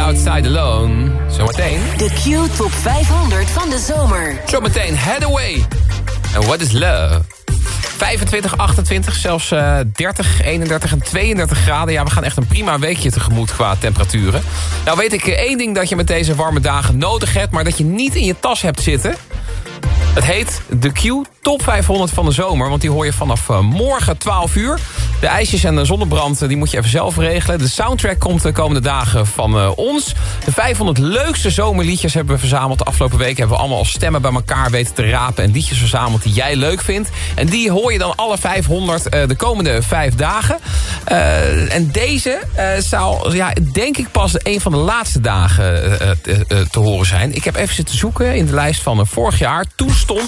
Outside Alone. Zometeen. De Q Top 500 van de zomer. Zometeen Hathaway. En What is Love? 25, 28, zelfs 30, 31 en 32 graden. Ja, we gaan echt een prima weekje tegemoet qua temperaturen. Nou weet ik één ding dat je met deze warme dagen nodig hebt, maar dat je niet in je tas hebt zitten. Het heet de Q Top 500 van de zomer, want die hoor je vanaf morgen 12 uur. De ijsjes en de zonnebrand die moet je even zelf regelen. De soundtrack komt de komende dagen van ons. De 500 leukste zomerliedjes hebben we verzameld. De afgelopen weken hebben we allemaal stemmen bij elkaar weten te rapen en liedjes verzameld die jij leuk vindt. En die hoor je dan alle 500 de komende 5 dagen. En deze zou, denk ik pas een van de laatste dagen te horen zijn. Ik heb even zitten zoeken in de lijst van vorig jaar. Toen stond